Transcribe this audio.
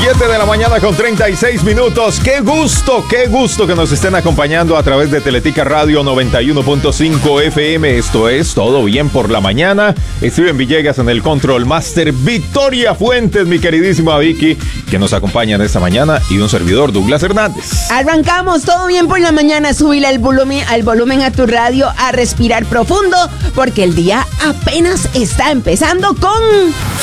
7 de la mañana con 36 minutos. Qué gusto que nos estén acompañando a través de Teletica Radio 91.5 FM. Esto es Todo Bien por la Mañana. Steven Villegas en el Control Master. Victoria Fuentes, mi queridísima Vicky, que nos acompañan esta mañana. Y un servidor, Douglas Hernández. Arrancamos Todo Bien por la Mañana. Súbile al volumen a tu radio, a respirar profundo, porque el día apenas está empezando con